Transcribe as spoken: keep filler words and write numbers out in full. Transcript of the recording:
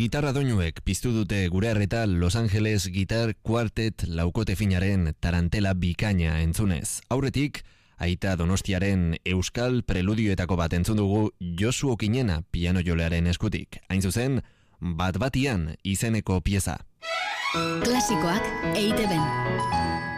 Gitarra doinuek piztu dute gure harreta Los Angeles Guitar Quartet laukote finaren tarantela bikaina entzunez. Aurretik, aita Donostiaren euskal preludioetako bat entzun dugu Josu Okinena piano jolearen eskutik. Hain zuzen, Bat Batian izeneko pieza. Klasikoak E I T B.